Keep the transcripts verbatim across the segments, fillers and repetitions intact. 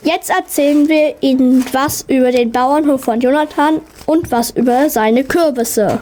Jetzt erzählen wir Ihnen was über den Bauernhof von Jonathan und was über seine Kürbisse.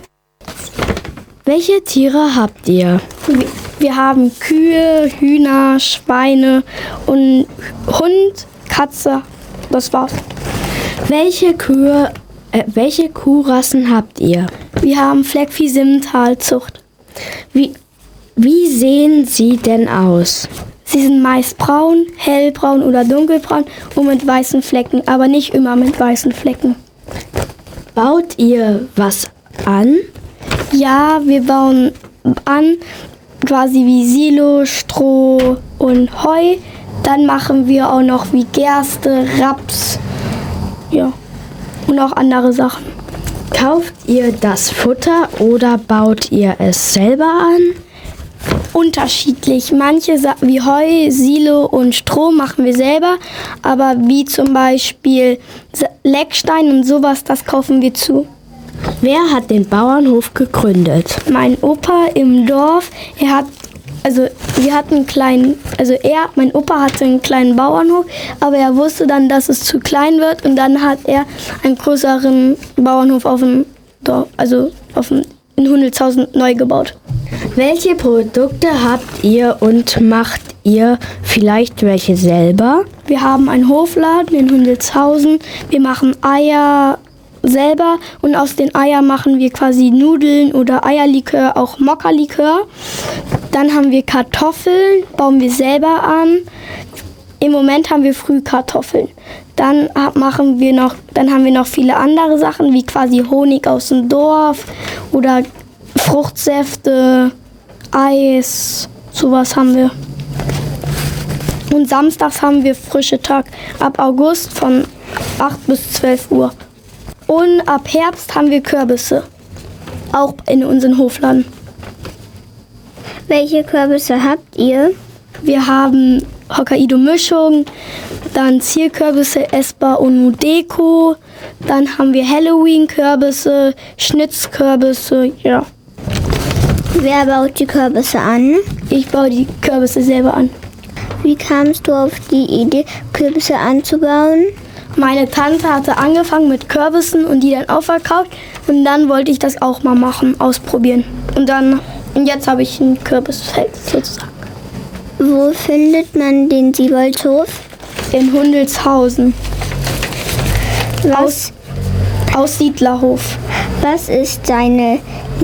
Welche Tiere habt ihr? Wir haben Kühe, Hühner, Schweine und Hund, Katze. Das war's. Welche Kühe, äh, welche Kuhrassen habt ihr? Wir haben Fleckvieh-Simmental-Zucht. Wie, wie sehen sie denn aus? Sie sind meist braun, hellbraun oder dunkelbraun und mit weißen Flecken, aber nicht immer mit weißen Flecken. Baut ihr was an? Ja, wir bauen an, quasi wie Silo, Stroh und Heu. Dann machen wir auch noch wie Gerste, Raps, ja, und auch andere Sachen. Kauft ihr das Futter oder baut ihr es selber an? Unterschiedlich. Manche Sachen wie Heu, Silo und Stroh machen wir selber, aber wie zum Beispiel Leckstein und sowas, das kaufen wir zu. Wer hat den Bauernhof gegründet? Mein Opa im Dorf, er hat, also wir hatten einen kleinen, also er, mein Opa hatte einen kleinen Bauernhof, aber er wusste dann, dass es zu klein wird und dann hat er einen größeren Bauernhof auf dem Dorf, also auf dem, in Hundeltshausen neu gebaut. Welche Produkte habt ihr und macht ihr vielleicht welche selber? Wir haben einen Hofladen in Hundeltshausen, wir machen Eier selber und aus den Eiern machen wir quasi Nudeln oder Eierlikör, auch Mokka-Likör. Dann haben wir Kartoffeln, bauen wir selber an. Im Moment haben wir Frühkartoffeln. Dann machen wir noch, dann haben wir noch viele andere Sachen, wie quasi Honig aus dem Dorf oder Fruchtsäfte, Eis, sowas haben wir. Und samstags haben wir frische Tag ab August von acht bis zwölf Uhr. Und ab Herbst haben wir Kürbisse, auch in unseren Hofladen. Welche Kürbisse habt ihr? Wir haben Hokkaido-Mischung, dann Zierkürbisse, Esper und Mudeko. Dann haben wir Halloween-Kürbisse, Schnitzkürbisse, ja. Wer baut die Kürbisse an? Ich baue die Kürbisse selber an. Wie kamst du auf die Idee, Kürbisse anzubauen? Meine Tante hatte angefangen mit Kürbissen und die dann auch verkauft. Und dann wollte ich das auch mal machen, ausprobieren. Und dann, und jetzt habe ich ein Kürbisfeld sozusagen. Wo findet man den Sieboldhof? In Hundeltshausen. Was, Aus, Aussiedlerhof. was ist deine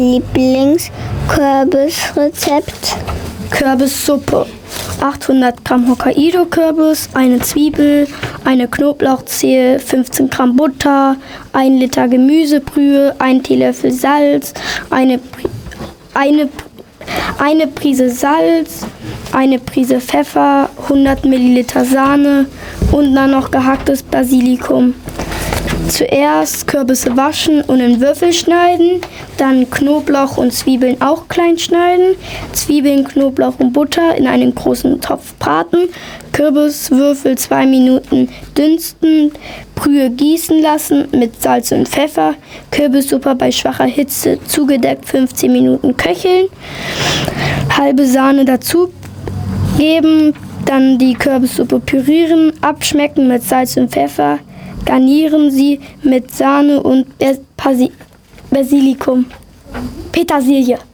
Lieblingskürbisrezept? Kürbissuppe. achthundert Gramm Hokkaido-Kürbis, eine Zwiebel, eine Knoblauchzehe, fünfzehn Gramm Butter, ein Liter Gemüsebrühe, ein Teelöffel Salz, eine, eine, eine Prise Salz, eine Prise Pfeffer, hundert Milliliter Sahne und dann noch gehacktes Basilikum. Zuerst Kürbisse waschen und in Würfel schneiden, dann Knoblauch und Zwiebeln auch klein schneiden, Zwiebeln, Knoblauch und Butter in einen großen Topf braten, Kürbiswürfel zwei Minuten dünsten, Brühe gießen lassen mit Salz und Pfeffer, Kürbissuppe bei schwacher Hitze zugedeckt fünfzehn Minuten köcheln, halbe Sahne dazu geben, dann die Kürbissuppe pürieren, abschmecken mit Salz und Pfeffer, garnieren Sie mit Sahne und Basilikum. Petersilie.